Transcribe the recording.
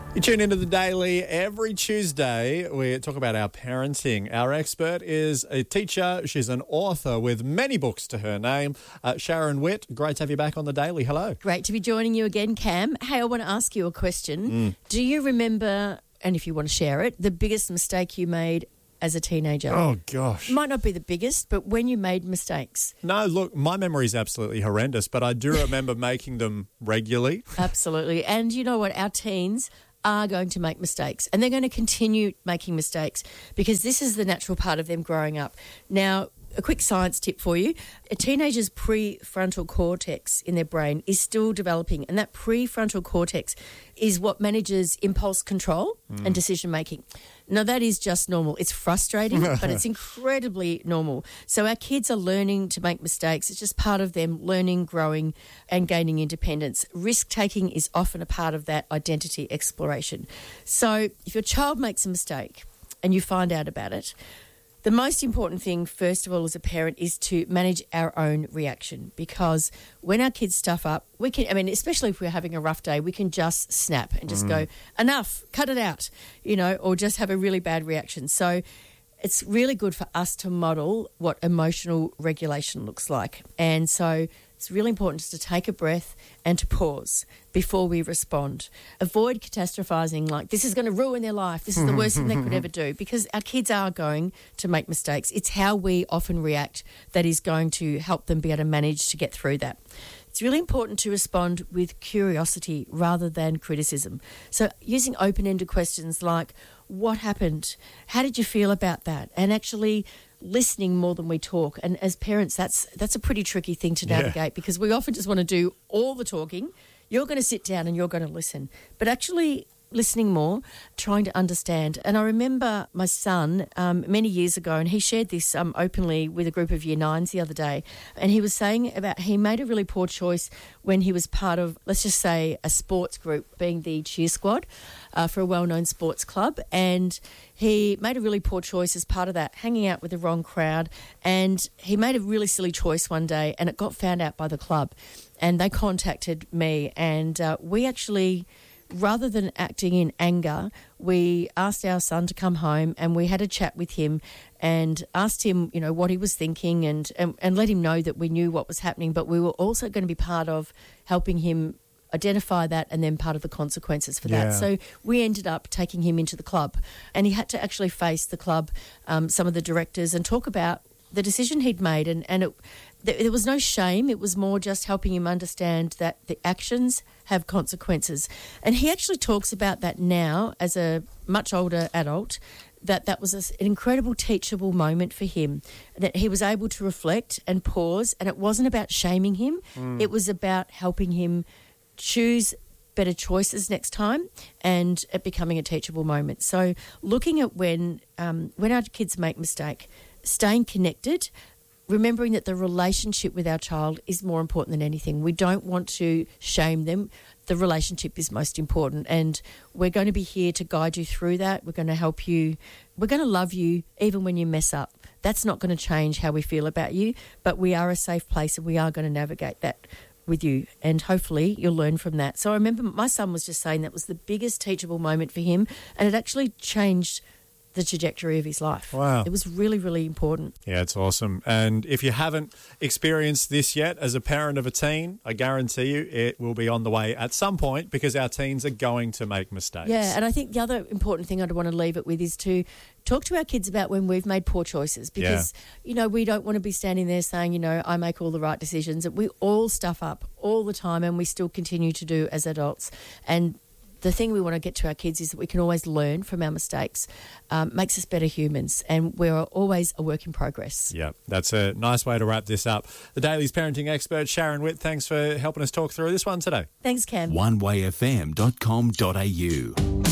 You tune into The Daily every Tuesday. We talk about our parenting. Our expert is a teacher. She's an author with many books to her name. Sharon Witt, great to have you back on The Daily. Hello. Great to be joining you again, Cam. Hey, I want to ask you a question. Do you remember, and if you want to share it, the biggest mistake you made as a teenager? Oh, gosh. Might not be the biggest, but when you made mistakes. No, look, my memory is absolutely horrendous, but I do remember making them regularly. Absolutely. And you know what? Our teens are going to make mistakes, and they're going to continue making mistakes because this is the natural part of them growing up. Now, a quick science tip for you. A teenager's prefrontal cortex in their brain is still developing, and that prefrontal cortex is what manages impulse control and decision-making. Now, that is just normal. It's frustrating, but it's incredibly normal. So our kids are learning to make mistakes. It's just part of them learning, growing, and gaining independence. Risk-taking is often a part of that identity exploration. So if your child makes a mistake and you find out about it, the most important thing, first of all, as a parent, is to manage our own reaction, because when our kids stuff up, we can, especially if we're having a rough day, we can just snap and just go, enough, cut it out, or just have a really bad reaction. So it's really good for us to model what emotional regulation looks like. And so it's really important just to take a breath and to pause before we respond. Avoid catastrophizing like, this is going to ruin their life, this is the worst thing they could ever do, because our kids are going to make mistakes. It's how we often react that is going to help them be able to manage to get through that. It's really important to respond with curiosity rather than criticism. So using open-ended questions like, what happened? How did you feel about that? And actually listening more than we talk. And as parents, that's a pretty tricky thing to navigate because we often just want to do all the talking. You're going to sit down and you're going to listen. But actually listening more, trying to understand. And I remember my son many years ago, and he shared this openly with a group of Year 9s the other day, and he was saying about he made a really poor choice when he was part of, let's just say, a sports group, being the cheer squad for a well-known sports club, and he made a really poor choice as part of that, hanging out with the wrong crowd, and he made a really silly choice one day, and it got found out by the club, and they contacted me, and we actually, rather than acting in anger, we asked our son to come home and we had a chat with him and asked him, what he was thinking and let him know that we knew what was happening, but we were also going to be part of helping him identify that and then part of the consequences for that. So we ended up taking him into the club, and he had to actually face the club, some of the directors, and talk about the decision he'd made, and there was no shame. It was more just helping him understand that the actions have consequences. And he actually talks about that now as a much older adult, that was an incredible teachable moment for him, that he was able to reflect and pause, and it wasn't about shaming him. It was about helping him choose better choices next time, and it becoming a teachable moment. So looking at when our kids make mistake, staying connected, remembering that the relationship with our child is more important than anything. We don't want to shame them. The relationship is most important, and we're going to be here to guide you through that. We're going to help you. We're going to love you even when you mess up. That's not going to change how we feel about you, but we are a safe place, and we are going to navigate that with you, and hopefully you'll learn from that. So I remember my son was just saying that was the biggest teachable moment for him, and it actually changed the trajectory of his life. Wow. It was really, really important. Yeah, it's awesome. And if you haven't experienced this yet as a parent of a teen, I guarantee you it will be on the way at some point, because our teens are going to make mistakes. Yeah, and I think the other important thing I'd want to leave it with is to talk to our kids about when we've made poor choices, because, we don't want to be standing there saying, I make all the right decisions. We all stuff up all the time, and we still continue to do as adults. And the thing we want to get to our kids is that we can always learn from our mistakes, makes us better humans, and we're always a work in progress. Yeah, that's a nice way to wrap this up. The Daily's parenting expert, Sharon Witt, thanks for helping us talk through this one today. Thanks, Cam. onewayfm.com.au